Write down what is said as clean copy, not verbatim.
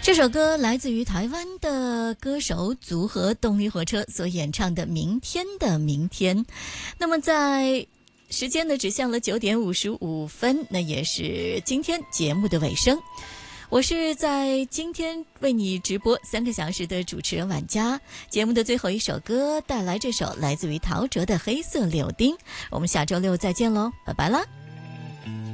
这首歌来自于台湾的歌手组合动力火车所演唱的《明天的明天》。那么在时间呢指向了9点55分，那也是今天节目的尾声。我是在今天为你直播3个小时的主持人婉佳。节目的最后一首歌带来这首来自于陶喆的《黑色柳丁》。我们下周六再见喽，拜拜啦。